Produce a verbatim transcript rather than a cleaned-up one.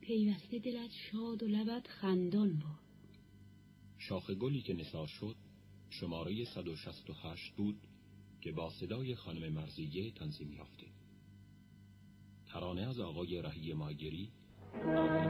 پیوسته دلت شاد و لبت خندان باد. شاخ گلی که نثار شد شماره صد و شصت و هشت بود که با صدای خانم مرضیه تنظیم یافته. ترانه از آقای رهی ماهگیری.